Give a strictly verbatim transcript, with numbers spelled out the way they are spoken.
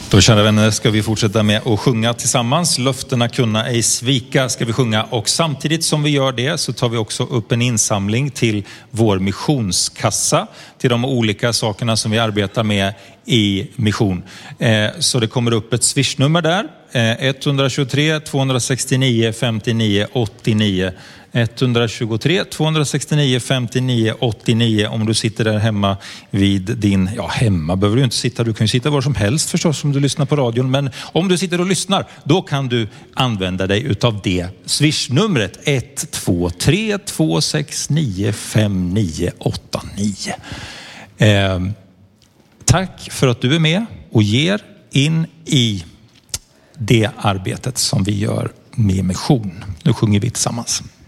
Då, kära vänner, ska vi fortsätta med att sjunga tillsammans. Löftena kunna ej svika ska vi sjunga. Och samtidigt som vi gör det så tar vi också upp en insamling till vår missionskassa. Till de olika sakerna som vi arbetar med i mission. Så det kommer upp ett swishnummer där. ett två tre två sex nio fem nio åtta nio. ett två tre två sex nio fem nio åtta nio om du sitter där hemma vid din, ja hemma behöver du inte sitta, du kan ju sitta var som helst förstås om du lyssnar på radion, men om du sitter och lyssnar då kan du använda dig utav det swishnumret ett två tre två sex nio fem nio åtta nio. Eh, tack för att du är med och ger in i det arbetet som vi gör med mission. Nu sjunger vi tillsammans.